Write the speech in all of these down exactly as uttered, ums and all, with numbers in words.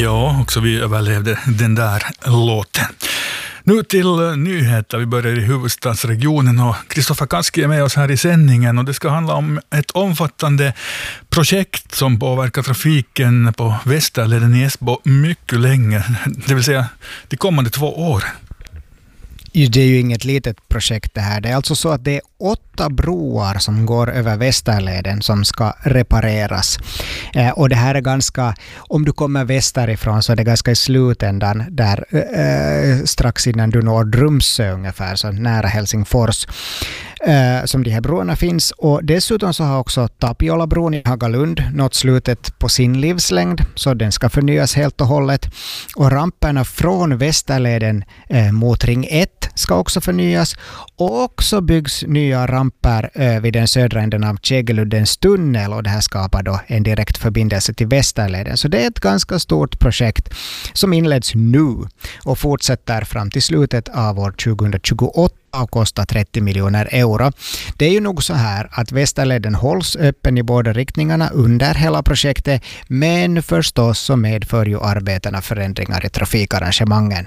Ja, också vi överlevde den där låten. Nu till nyheter. Vi börjar i huvudstadsregionen och Kristoffer Kaski är med oss här i sändningen och det ska handla om ett omfattande projekt som påverkar trafiken på Västerleden i Esbo mycket länge, det vill säga de kommande två åren. Det är ju inget litet projekt det här. Det är alltså så att det är åtta broar som går över Västerleden som ska repareras. Eh, och det här är ganska, om du kommer västerifrån så är det ganska i slutändan där eh, strax innan du når Drumsö ungefär, så nära Helsingfors eh, som de här broarna finns. Och dessutom så har också Tapiolabron i Hagalund nått slutet på sin livslängd, så den ska förnyas helt och hållet. Och ramperna från Västerleden eh, mot Ring ett ska också förnyas, och också byggs nya ramper eh, vid den södra änden av Kägeluddens tunnel, och det här skapar då en direkt förbindelse till Västerleden. Så det är ett ganska stort projekt som inleds nu och fortsätter fram till slutet av år tjugohundratjugoåtta och kostar trettio miljoner euro. Det är ju nog så här att Västerleden hålls öppen i båda riktningarna under hela projektet, men förstås så medför ju arbetena förändringar i trafikarrangemangen.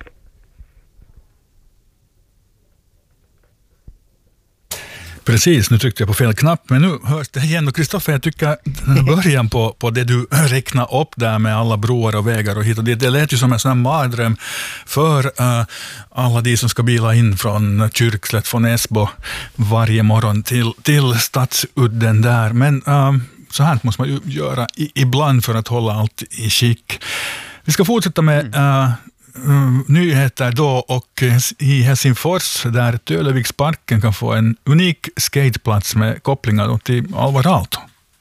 Precis, nu tryckte jag på fel knapp, men nu hörs det igen. Och Kristoffer, jag tycker början på, på det du räknar upp där med alla broar och vägar och hit och dit, det lät ju som en sån här mardröm för uh, alla de som ska bila in från Kyrkslätt, från Esbo varje morgon till, till Stadsudden där. Men uh, så här måste man ju göra i, ibland för att hålla allt i skick. Vi ska fortsätta med uh, Mm, nyheter då, och i Helsingfors där Töleviksparken kan få en unik skateplats med kopplingar till Alvar Aalto.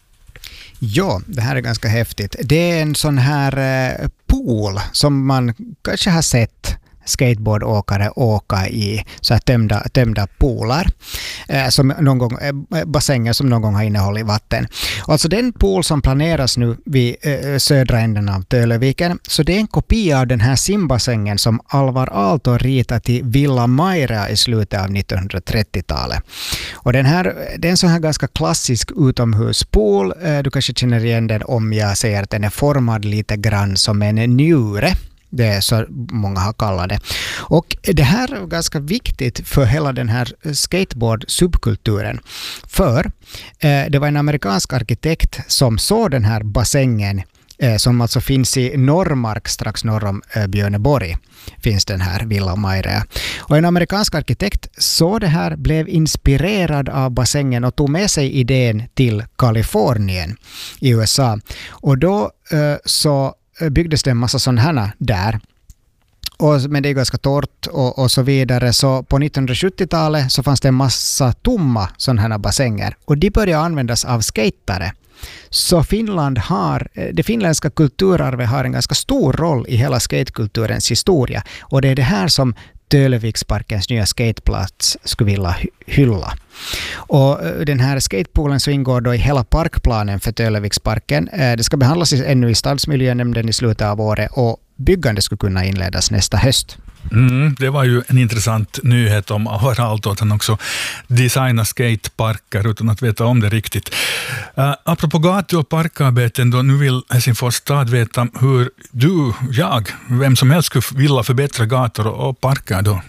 Ja, det här är ganska häftigt. Det är en sån här eh, pool som man kanske har sett skateboardåkare åka i, så här tömda, tömda poolar eh, som någon gång, eh, bassänger som någon gång har innehållit vatten. Och alltså den pool som planeras nu vid eh, södra änden av Töleviken, så det är en kopia av den här simbassängen som Alvar Aalto ritade till Villa Maira i slutet av nittonhundratrettiotalet. Och den här, det är en sån här ganska klassisk utomhuspool. Eh, du kanske känner igen den om jag säger att den är formad lite grann som en njure. Det är så många har kallat det. Och det här är ganska viktigt för hela den här skateboard-subkulturen. För eh, det var en amerikansk arkitekt som såg den här bassängen eh, som alltså finns i Norrmark strax norr om eh, Björneborg. Finns den här Villa Maira. Och en amerikansk arkitekt såg det här, blev inspirerad av bassängen och tog med sig idén till Kalifornien i U S A. Och då eh, så byggdes det en massa sådana här där. Och, men det är ganska torrt och, och så vidare. Så på nittonhundrasjuttiotalet så fanns det en massa tomma sådana här bassänger. Och de började användas av skatare. Så Finland har, det finländska kulturarvet har en ganska stor roll i hela skatekulturens historia. Och det är det här som Töleviksparkens nya skateplats skulle vilja hylla. Och den här skatepoolen så ingår då i hela parkplanen för Töleviksparken. Det ska behandlas ännu i stadsmiljönämnden i slutet av året och byggandet skulle kunna inledas nästa höst. Mm, det var ju en intressant nyhet om Alvar Aalto att han också designar skateparker utan att veta om det riktigt. Uh, apropå gatu- och parkarbeten då, nu vill Helsingfors stad veta hur du, jag, vem som helst skulle vilja förbättra gator och parker då.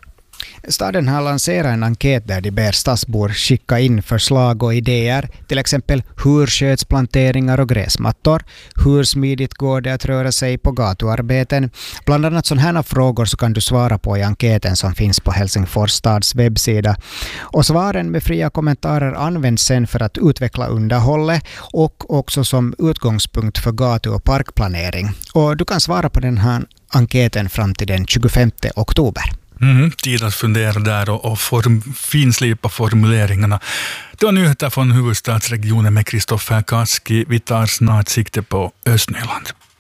Staden har lanserat en enkät där de ber stadsbor skicka in förslag och idéer, till exempel hur sköts planteringar och gräsmattor, hur smidigt går det att röra sig på gatuarbeten. Bland annat sådana här frågor så kan du svara på i enkäten som finns på Helsingfors stads webbsida. Och svaren med fria kommentarer används sen för att utveckla underhållet och också som utgångspunkt för gatu- och parkplanering. Och du kan svara på den här enkäten fram till den tjugofemte oktober. Mm, tid att fundera där och, och form, finslipa formuleringarna. Det var nyheter från huvudstadsregionen med Kristoffer Kaski. Vi tar snart sikte på Östnyland.